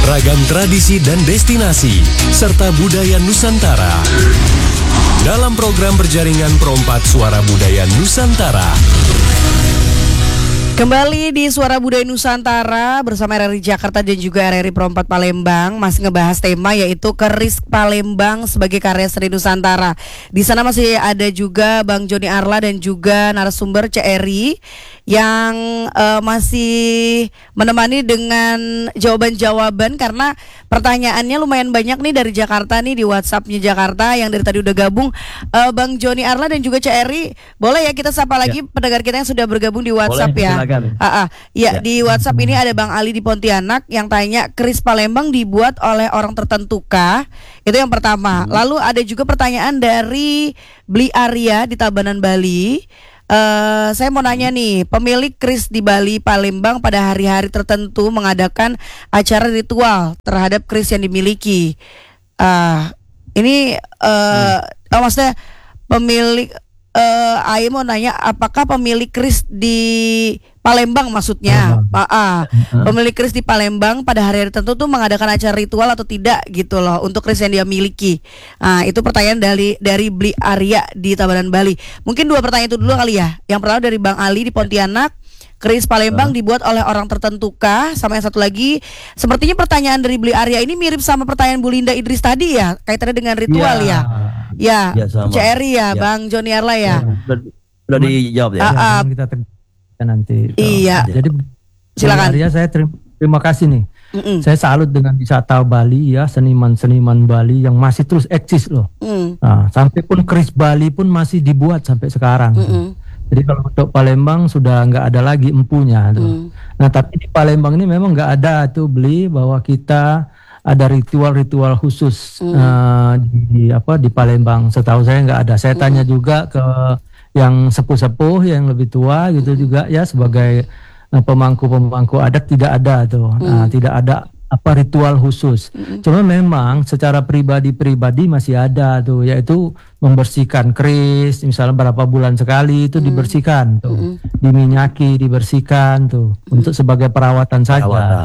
Ragam tradisi dan destinasi, serta budaya Nusantara. Dalam program berjaringan Perompak Suara Budaya Nusantara. Kembali di Suara Budaya Nusantara bersama RRI Jakarta dan juga RRI Perompak Palembang, masih ngebahas tema yaitu Keris Palembang sebagai karya seni Nusantara. Di sana masih ada juga Bang Joni Arla dan juga narasumber CRI yang masih menemani dengan jawaban-jawaban, karena pertanyaannya lumayan banyak nih dari Jakarta nih, di WhatsApp-nya Jakarta yang dari tadi udah gabung. Bang Joni Arla dan juga CRI, boleh ya kita sapa lagi pendengar kita yang sudah bergabung di WhatsApp. Boleh, ya. Ya, di WhatsApp ini ada Bang Ali di Pontianak yang tanya, keris Palembang dibuat oleh orang tertentukah? Itu yang pertama. Lalu ada juga pertanyaan dari Bli Arya di Tabanan, Bali. Saya mau nanya nih, pemilik keris di Bali Palembang pada hari-hari tertentu mengadakan acara ritual terhadap keris yang dimiliki. Maksudnya pemilik Ayo mau nanya, apakah pemilik keris di Palembang maksudnya, pemilik keris di Palembang pada hari-hari tertentu tuh mengadakan acara ritual atau tidak gitu loh untuk keris yang dia miliki. Itu pertanyaan dari Bli Arya di Tabanan, Bali. Mungkin dua pertanyaan itu dulu kali ya. Yang pertama dari Bang Ali di Pontianak, keris Palembang dibuat oleh orang tertentukah? Sama yang satu lagi, sepertinya pertanyaan dari Bli Arya ini mirip sama pertanyaan Bu Linda Idris tadi ya, kaitannya dengan ritual ya. Ya, CRI ya, Bang Joni Arla ya. Sudah dijawab ya. Kita nanti. Iya. Jadi silakan. Arya, saya terima kasih nih. Saya salut dengan wisata Bali ya, seniman-seniman Bali yang masih terus eksis loh. Nah, sampai pun keris Bali pun masih dibuat sampai sekarang. Jadi kalau untuk Palembang sudah nggak ada lagi empunya tuh. Nah, tapi di Palembang ini memang nggak ada tuh Beli bahwa kita ada ritual-ritual khusus di Palembang. Setahu saya nggak ada. Saya tanya juga ke yang sepuh-sepuh yang lebih tua gitu juga ya, sebagai pemangku adat tidak ada tuh. Nah, tidak ada ritual khusus. Cuma memang secara pribadi masih ada tuh, yaitu membersihkan keris, misalnya berapa bulan sekali itu dibersihkan tuh, diminyaki, dibersihkan tuh untuk sebagai perawatan saja.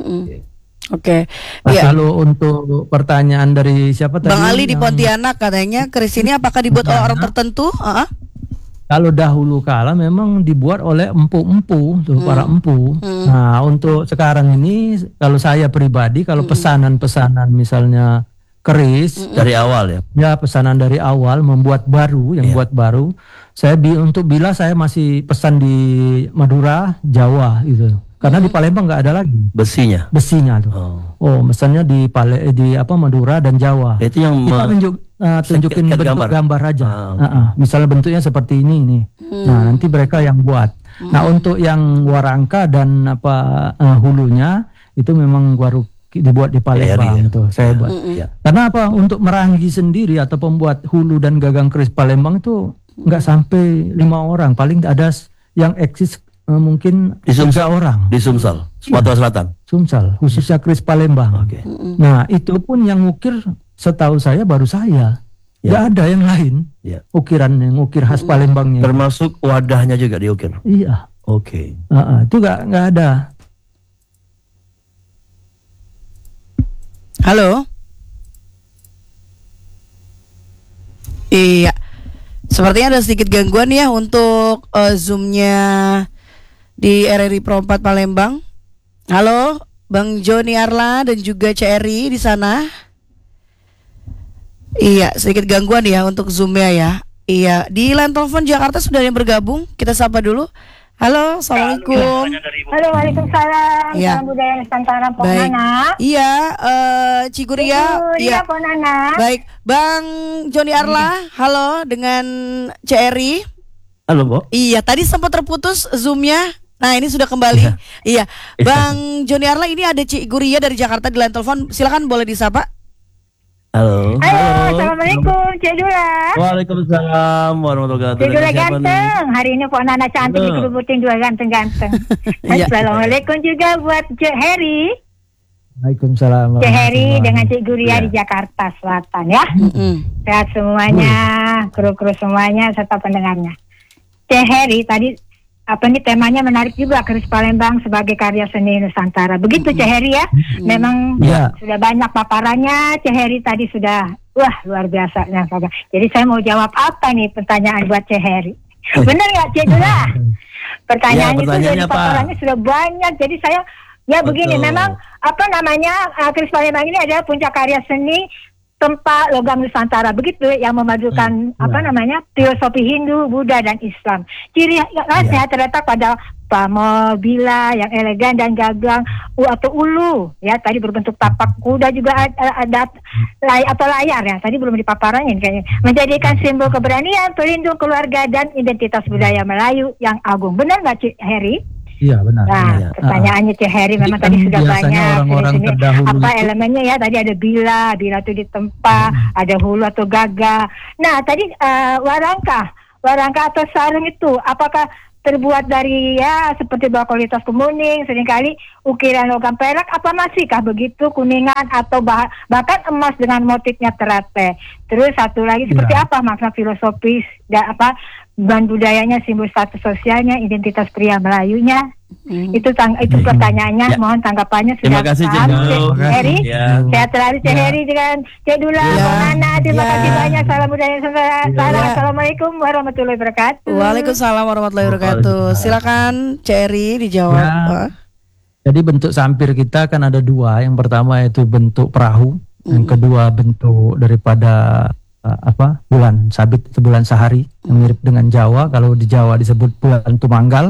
Oke. Kalau untuk pertanyaan dari siapa tadi? Bang Ali di Pontianak katanya keris ini apakah dibuat oleh orang tertentu? Kalau dahulu kala memang dibuat oleh empu-empu tuh, para empu. Nah, untuk sekarang ini kalau saya pribadi, kalau pesanan-pesanan misalnya keris dari awal ya. Ya, pesanan dari awal membuat baru, yang buat baru. Saya untuk bila saya masih pesan di Madura, Jawa gitu. Karena di Palembang nggak ada lagi besinya tuh. Misalnya di Madura dan Jawa. Itu yang tunjukin bentuk gambar aja. Misalnya bentuknya seperti ini nih. Nah, nanti mereka yang buat. Nah, untuk yang warangka dan hulunya itu memang baru dibuat di Palembang tuh. Saya buat. Karena untuk merangi sendiri atau pembuat hulu dan gagang keris Palembang itu nggak sampai 5 orang. Paling ada yang eksis mungkin di Sumsel, 3 orang di Sumsel, Sumatera Selatan. Sumsel, khususnya keris Palembang. Nah, itu pun yang ngukir setahu saya baru saya. Nggak ada yang lain. Ukiran yang ukir khas Palembangnya. Termasuk wadahnya juga diukir. Iya. Itu nggak ada. Halo. Iya. Sepertinya ada sedikit gangguan ya untuk Zoom-nya di RRI Perompak Palembang. Halo, Bang Joni Arla dan juga CRI di sana. Iya, sedikit gangguan ya untuk Zoom-nya ya. Iya, di line telepon Jakarta sudah ada yang bergabung. Kita sapa dulu. Halo, assalamualaikum. Halo, waalaikumsalam. Ya. Salam budaya Nusantara, Pok Nana. Iya, Ciguria. Iya, Pok Nana. Baik, Bang Joni Arla. Halo, dengan CRI. Halo, Bo. Iya, tadi sempat terputus Zoom-nya. Nah, ini sudah kembali. Iya. Bang Joni Arla, ini ada Cik Guria dari Jakarta di line telepon. Silakan, boleh disapa. Halo. Assalamualaikum, Cik Dula. Waalaikumsalam warahmatullahi wabarakatuh. Cik Dula ganteng. Hari ini Pok Nana cantik dikerubutin 2 ganteng-ganteng. Assalamualaikum juga buat Cik Heri. Waalaikumsalam. Cik Heri dengan Cik Guria di Jakarta Selatan ya. Sehat semuanya, kru-kru semuanya serta pendengarnya. Cik Heri tadi temanya menarik juga, keris Palembang sebagai karya seni Nusantara. Begitu Cek Heri ya. Memang sudah banyak paparannya. Cek Heri tadi sudah luar biasa. Jadi saya mau jawab apa nih pertanyaan buat Cek Heri? Benar nggak Cek Dula? Pertanyaan itu dari paparannya sudah banyak. Jadi saya begini, memang keris Palembang ini adalah puncak karya seni tempat logam Nusantara, begitu yang memadukan filosofi Hindu, Buddha dan Islam. Ciri khasnya terletak pada pamobila yang elegan dan gagang atau ulu ya, tadi berbentuk tapak kuda, juga ada atau layar ya, tadi belum dipaparannya kayaknya, menjadikan simbol keberanian, pelindung keluarga dan identitas budaya Melayu yang agung. Benar nggak Cik Heri? Iya benar. Nah, pertanyaannya Cik Heri memang tadi sudah banyak. Orang apa elemennya ya? Tadi ada bila itu ditempa, ada hulu atau gaga. Nah, tadi warangka atau sarung itu apakah terbuat dari seperti bahan kualitas kemuning, seringkali ukiran logam perak, apa masihkah begitu kuningan atau bahkan emas dengan motifnya terate. Terus satu lagi seperti apa makna filosofis dan bahan budayanya, simbol status sosialnya, identitas pria Melayunya. Itu pertanyaannya. Mohon tanggapannya. Terima kasih Cik Heri. Sehat selalu Cik Heri dengan Cik Dula, Nana. Terima kasih banyak. Salam budaya Nusantara. Assalamualaikum warahmatullahi wabarakatuh. Waalaikumsalam warahmatullahi wabarakatuh. Silakan Cik Heri dijawab. Jadi bentuk sampir kita kan ada dua. Yang pertama itu bentuk perahu, yang kedua bentuk daripada bulan sabit atau bulan sehari yang mirip dengan Jawa. Kalau di Jawa disebut bulan Tumanggal.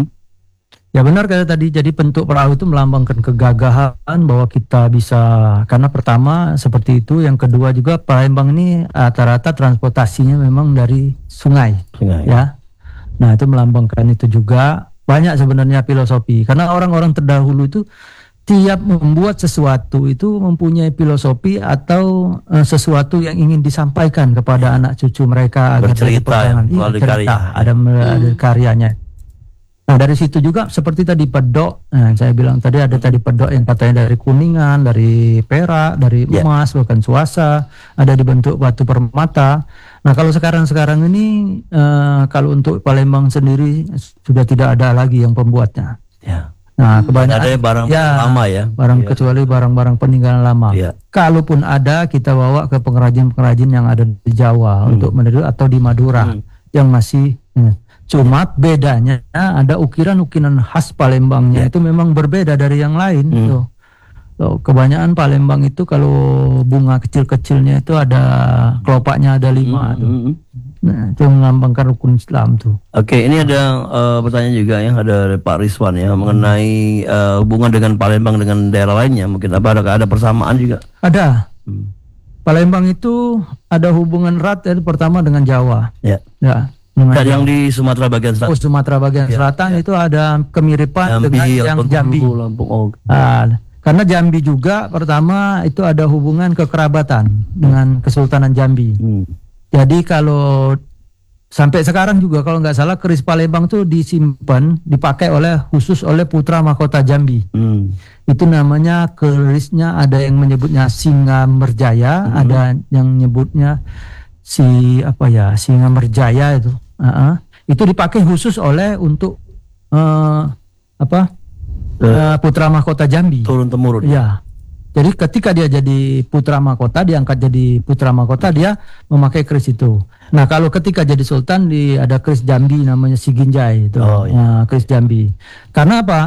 Ya benar kata tadi. Jadi bentuk perahu itu melambangkan kegagahan bahwa kita bisa, karena pertama seperti itu, yang kedua juga Palembang ini rata-rata transportasinya memang dari sungai. Ya. Nah, itu melambangkan itu juga. Banyak sebenarnya filosofi, karena orang-orang terdahulu itu tiap membuat sesuatu itu mempunyai filosofi atau sesuatu yang ingin disampaikan kepada anak cucu mereka agar bercerita, ada karyanya. Nah, dari situ juga seperti tadi pedok. Nah, saya bilang tadi ada tadi pedok yang katanya dari kuningan, dari perak, dari emas, bahkan suasa, ada dibentuk batu permata. Nah, kalau sekarang ini kalau untuk Palembang sendiri sudah tidak ada lagi yang pembuatnya. Nah, kebanyakan ada barang lama ya. Kecuali barang-barang peninggalan lama. Kalaupun ada, kita bawa ke pengrajin-pengrajin yang ada di Jawa untuk meniru, atau di Madura yang masih. Cuma bedanya ada ukiran-ukiran khas Palembangnya itu memang berbeda dari yang lain. Kebanyakan Palembang itu kalau bunga kecil-kecilnya itu ada kelopaknya ada 5. Nah, itu melambangkan rukun Islam tuh. Oke, ini ada pertanyaan juga yang ada dari Pak Rizwan ya, mengenai hubungan dengan Palembang dengan daerah lainnya. Mungkin ada persamaan juga? Ada. Palembang itu ada hubungan erat pertama dengan Jawa. Ya. Dan yang di Sumatera bagian selatan. Sumatera bagian selatan itu ada kemiripan dengan yang Jambi. Karena Jambi juga pertama itu ada hubungan kekerabatan dengan Kesultanan Jambi. Jadi kalau sampai sekarang juga kalau nggak salah keris Palembang itu disimpan, dipakai khusus oleh putra mahkota Jambi. Itu namanya kerisnya, ada yang menyebutnya Singa Merjaya, ada yang menyebutnya Singa Merjaya itu. Itu dipakai khusus untuk putra mahkota Jambi. Turun temurun. Ya. Jadi ketika dia jadi putra mahkota, diangkat jadi putra mahkota, dia memakai keris itu. Nah, kalau ketika jadi sultan ada keris Jambi namanya Siginjai itu. Keris Jambi. Karena apa?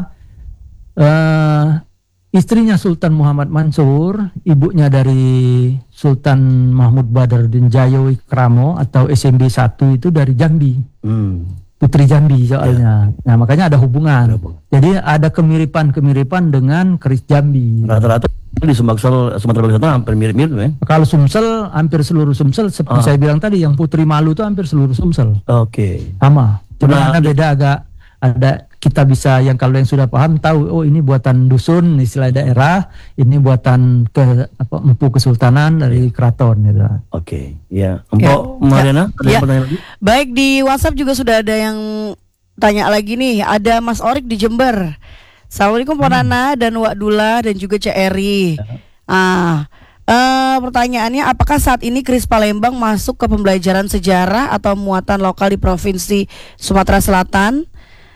Istrinya Sultan Muhammad Mansur, ibunya dari Sultan Mahmud Badruddin Jayowi Kramo atau SMB 1 itu dari Jambi. Putri Jambi soalnya. Nah, makanya ada hubungan. Jadi ada kemiripan dengan keris Jambi. Rata-rata di Sumatera Bagian hampir mirip-mirip ya. Kalau Sumsel, hampir seluruh Sumsel seperti saya bilang tadi, yang Putri Malu itu hampir seluruh Sumsel. Sama. Cuma beda agak ada, kita bisa yang kalau yang sudah paham tahu ini buatan dusun istilah daerah, ini buatan empu kesultanan dari keraton gitu. Empok Mariana ada yang pertanyaan lagi? Baik, di WhatsApp juga sudah ada yang tanya lagi nih. Ada Mas Orik di Jember. Assalamualaikum Pak Nana dan Wak Dula dan juga Cek Eri. Pertanyaannya, apakah saat ini keris Palembang masuk ke pembelajaran sejarah atau muatan lokal di Provinsi Sumatera Selatan?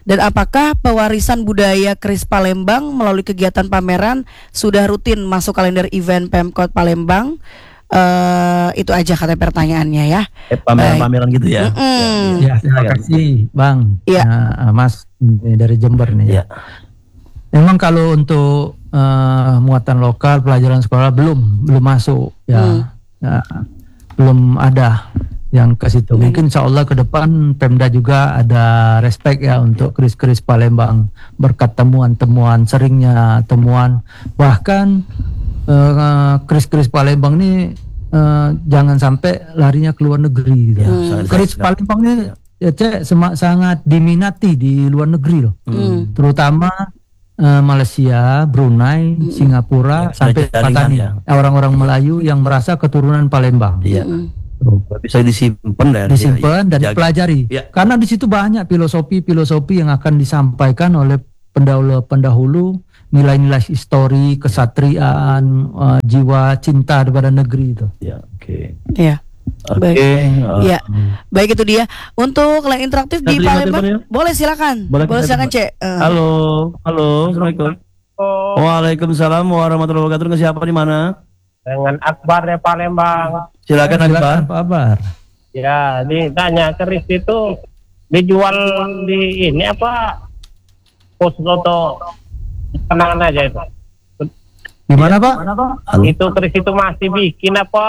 Dan apakah pewarisan budaya keris Palembang melalui kegiatan pameran sudah rutin masuk kalender event Pemkot Palembang? Itu aja kata pertanyaannya ya. Pameran-pameran gitu ya. Ya, terima kasih Bang. Iya. Mas dari Jember nih. Ya. Memang kalau untuk muatan lokal pelajaran sekolah belum masuk ya. Nah, belum ada yang ke situ. Mungkin insya Allah ke depan Pemda juga ada respect ya untuk keris-keris Palembang berkat temuan-temuan, seringnya temuan. Bahkan keris-keris Palembang ini jangan sampai larinya ke luar negeri gitu. Keris Palembang ini ya sangat diminati di luar negeri loh. Terutama Malaysia, Brunei, Singapura sampai Patani. Orang-orang Melayu yang merasa keturunan Palembang. Iya. Bisa disimpan dan dipelajari. Karena di situ banyak filosofi yang akan disampaikan oleh pendahulu, nilai-nilai histori, kesatriaan, jiwa cinta kepada negeri itu. Ya, oke. Iya. Baik. Ya, baik itu dia. Untuk line interaktif di Palembang, boleh silakan. Boleh silakan, Cek. Halo, Assalamualaikum. Waalaikumsalam warahmatullahi wabarakatuh. Siapa di mana? Dengan Akbar ya Palembang. Silakan Pak Akbar. Ya, ditanya keris itu dijual di ini apa? Pos foto kenangan aja itu. Gimana Pak? Itu keris itu masih bikin apa?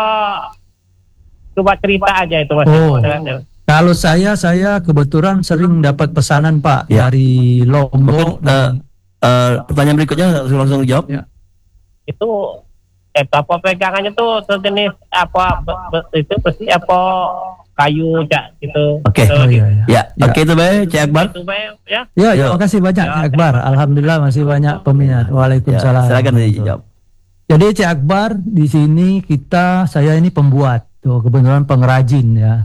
Coba cerita aja itu Mas. Kalau saya kebetulan sering dapat pesanan Pak dari Lombok. Pertanyaan berikutnya langsung dijawab. Ya. Itu apa pegangannya tuh sejenis apa itu pasti apa kayu Cak gitu. Oke. Oke itu baik Cik Akbar. Itu baik ya. Ya, terima kasih banyak Cik Akbar. Alhamdulillah masih banyak peminat. Waalaikumsalam. Silakan dijawab. Jadi Cik Akbar di sini saya ini pembuat, tuh kebetulan pengrajin ya.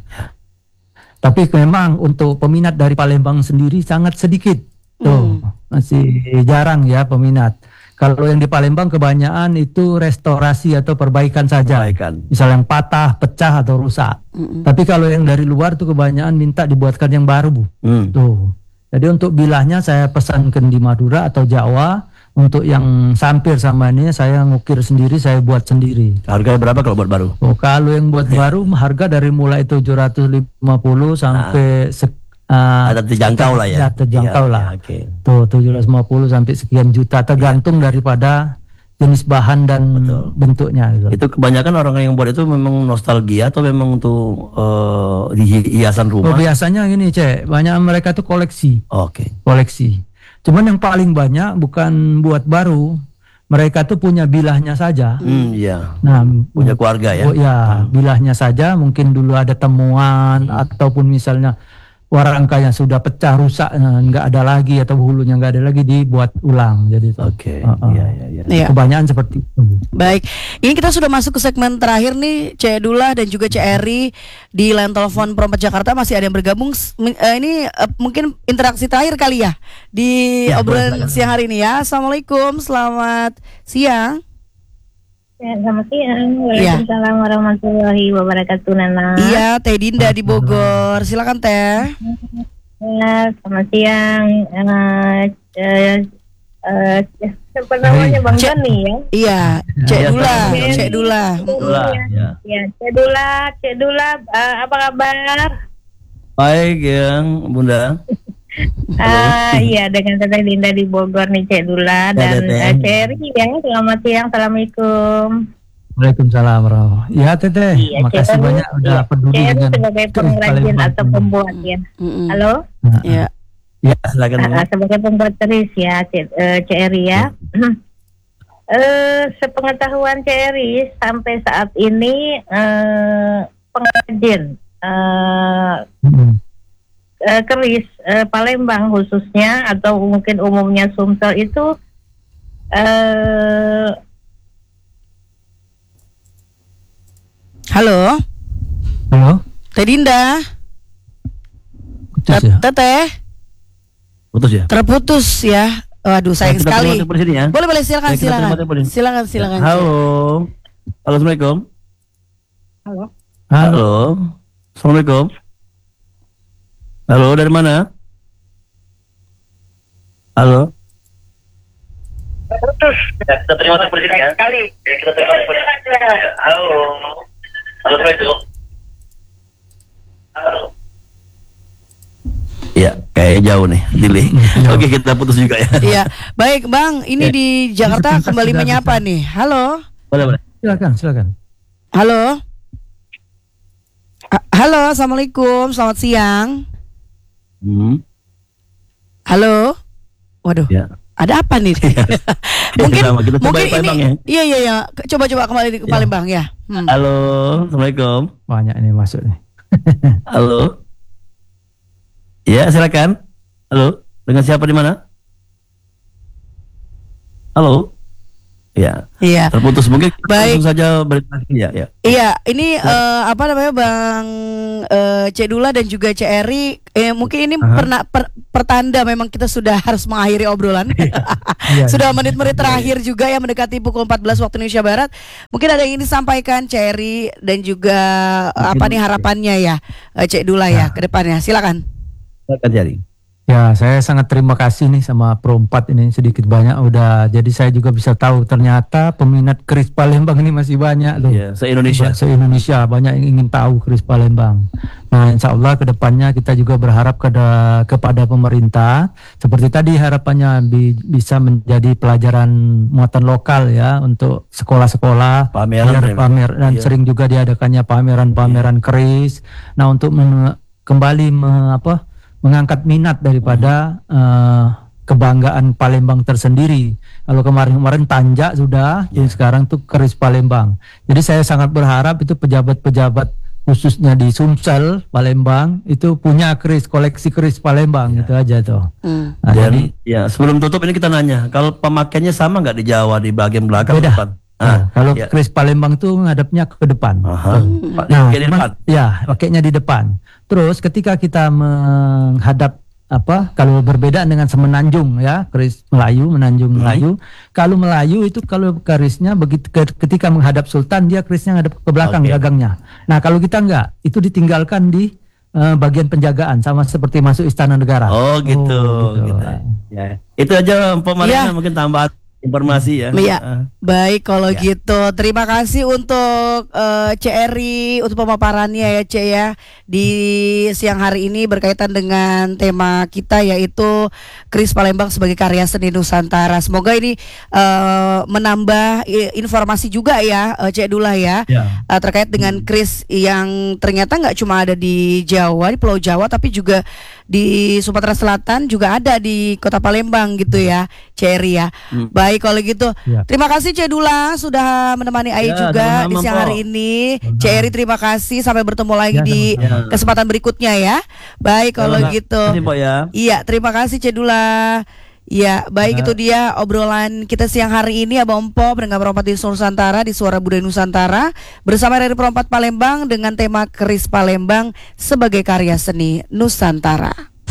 Tapi memang untuk peminat dari Palembang sendiri sangat sedikit. Tuh, masih jarang ya peminat. Kalau yang di Palembang kebanyakan itu restorasi atau perbaikan saja. Misal yang patah, pecah atau rusak. Tapi kalau yang dari luar tuh kebanyakan minta dibuatkan yang baru, Bu. Tuh. Jadi untuk bilahnya saya pesankan di Madura atau Jawa. Untuk yang sampir sama ini saya ngukir sendiri, saya buat sendiri. Harganya berapa kalau buat baru? Kalau yang buat baru harga dari mulai 750 sampai ada terjangkau lah ya. Terjangkau lah. Okay. Tuh 750 sampai sekian juta tergantung daripada jenis bahan dan bentuknya gitu. Itu kebanyakan orang yang buat itu memang nostalgia atau memang untuk di hiasan rumah? Biasanya gini Cek, banyak mereka tuh koleksi. Koleksi. Cuman yang paling banyak bukan buat baru, mereka tuh punya bilahnya saja. Nah, punya keluarga ya. Bilahnya saja. Mungkin dulu ada temuan ataupun misalnya warangkanya sudah pecah, rusak, nggak ada lagi atau hulunya nggak ada lagi, dibuat ulang. Jadi kebanyakan seperti itu. Baik, ini kita sudah masuk ke segmen terakhir nih, Cek Dula dan juga Cek Eri di line telepon Perompak Jakarta masih ada yang bergabung. Ini mungkin interaksi terakhir kali ya di obrolan siang hari ini ya. Assalamualaikum, selamat siang. Ya, selamat siang. Waalaikumsalam warahmatullahi wabarakatuh, Nana. Iya, Teh Dinda di Bogor. Silakan Teh. Ya, selamat siang. Siapa namanya Bang Joni ya? Iya, Cek Dula. Cek Dula. Ya, Cek Dula, apa kabar? Baik yang Bunda. Iya, dengan Teteh Dinda di Bogor nih Cek Dula dan Ceri ya. Selamat siang, assalamualaikum. Waalaikumsalam warahmatullahi. Ya Teteh, makasih banyak udah peduli dengan sebagai pengrajin atau pembuat ya. Halo. Ya. Ya, silakan. Sebagai pembuat keris ya, Ceri ya. Sepengetahuan Ceri sampai saat ini pengrajin keris Palembang khususnya atau mungkin umumnya Sumsel itu Halo Teh Dinda. Teteh putus ya? Terputus ya. Waduh, sayang sekali. Boleh silakan. Halo. Assalamualaikum. Halo. Assalamualaikum. Halo, dari mana? Halo. Putus. Kita terima presiden ya. Sekali. Kita terima presiden. Halo. Halo, Assalamualaikum. Halo. Ya, kayak jauh nih, delay. Oke, kita putus juga ya. Iya, baik Bang. Ini di Jakarta kembali menyapa nih. Halo. Boleh. Silakan. Halo. Halo, assalamualaikum. Selamat siang. Halo. Waduh. Ya. Ada apa nih? Mungkin mungkin ini. Ya. Iya. Coba kembali ke Palembang ya. Halo, Assalamualaikum. Banyak ini masuk nih. Halo. Ya, silakan. Halo, dengan siapa di mana? Halo. Ya. Iya. Terputus mungkin. Baik. Langsung saja berita ya. Iya, ini apa namanya Bang Cek Dula dan juga Cek Eri, mungkin ini pertanda memang kita sudah harus mengakhiri obrolan. Sudah menit-menit terakhir juga ya, mendekati pukul 14 waktu Indonesia Barat. Mungkin ada yang ingin disampaikan Cek Eri dan juga apa nih harapannya ya Cek Dula ya ke depannya. Silakan. Ya, saya sangat terima kasih nih sama Pro 4 ini, sedikit banyak udah, jadi saya juga bisa tahu ternyata peminat keris Palembang ini masih banyak loh. Ya, se-Indonesia banyak yang ingin tahu keris Palembang. Nah, insya Allah kedepannya kita juga berharap kepada pemerintah, seperti tadi harapannya bisa menjadi pelajaran muatan lokal ya untuk sekolah-sekolah, pamer dan sering juga diadakannya pameran keris. Nah, untuk kembali mengangkat minat daripada kebanggaan Palembang tersendiri. Kalau kemarin Tanjak sudah, jadi sekarang tuh keris Palembang. Jadi saya sangat berharap itu pejabat-pejabat khususnya di Sumsel Palembang itu punya koleksi keris Palembang itu aja tuh. Nah, jadi sebelum tutup ini kita nanya, kalau pemakaiannya sama nggak di Jawa di bagian belakang? Beda. Kalau keris Palembang tuh ngadepnya ke depan. Pakainya di depan. Terus ketika kita menghadap kalau berbeda dengan Semenanjung ya, keris Melayu, Menanjung Melayu. Kalau Melayu itu kalau kerisnya begitu ketika menghadap Sultan dia kerisnya ngadep ke belakang gagangnya. Nah, kalau kita enggak, itu ditinggalkan di bagian penjagaan sama seperti masuk istana negara. Oh gitu. Ya. Itu aja pemerintah mungkin tambahan informasi ya. Iya. Baik kalau gitu. Terima kasih untuk Cek Eri untuk pemaparannya ya Cek ya di siang hari ini berkaitan dengan tema kita yaitu keris Palembang sebagai karya seni Nusantara. Semoga ini menambah informasi juga ya Cek Dula ya terkait dengan keris yang ternyata nggak cuma ada di Jawa, di Pulau Jawa, tapi juga di Sumatera Selatan juga ada di Kota Palembang gitu ya Cek Eri ya. Baik kalau gitu. Terima kasih Cek Dula sudah menemani Ai juga di siang hari ini. Cek Eri terima kasih, sampai bertemu lagi di kesempatan berikutnya ya. Baik kalau gitu. Iya, terima kasih Cek Dula. Ya, baik itu dia obrolan kita siang hari ini Abang Empo pendengar Perompat di Nusantara di Suara Budaya Nusantara bersama RRI Pro 4 Palembang dengan tema keris Palembang sebagai karya seni Nusantara.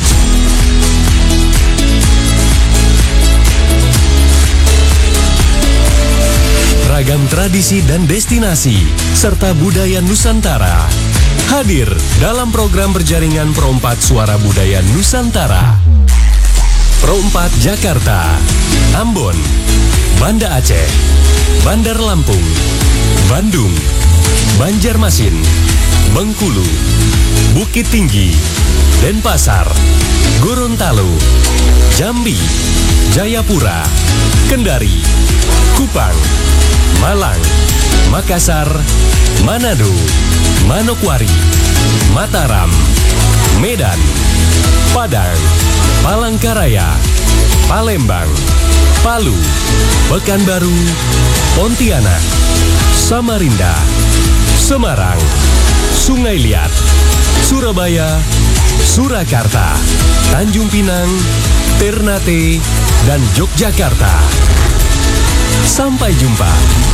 Ragam tradisi dan destinasi serta budaya Nusantara hadir dalam program berjaringan Pro 4 Suara Budaya Nusantara. Pro 4 Jakarta, Ambon, Banda Aceh, Bandar Lampung, Bandung, Banjarmasin, Bengkulu, Bukit Tinggi, Denpasar, Gorontalo, Jambi, Jayapura, Kendari, Kupang, Malang, Makassar, Manado, Manokwari, Mataram, Medan, Padang, Palangkaraya, Palembang, Palu, Pekanbaru, Pontianak, Samarinda, Semarang, Sungai Liat, Surabaya, Surakarta, Tanjung Pinang, Ternate, dan Yogyakarta. Sampai jumpa.